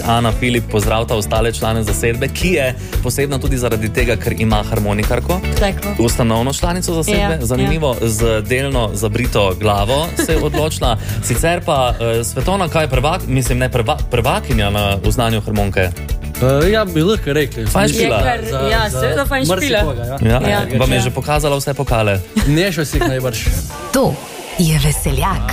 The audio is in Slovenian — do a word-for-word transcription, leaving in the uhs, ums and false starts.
Ana, Filip, pozdravta ostale člane zasedbe, ki je posebna tudi zaradi tega, ker ima harmonikarko, Tako. ustanovno članico zasedbe. Ja, Zanimivo, ja. Z delno zabrito glavo se je odločila. Sicer pa uh, svetovna, kaj je prvak, mislim, ne prva, prvakinja na uznanju harmonike. Uh, ja, bi lahko rekli. Fajn špila. Ja, seveda fajn špila. Ja, Ja. vam je Ja. že pokazala vse pokale. Ne še si najbrž. To je Veseljak.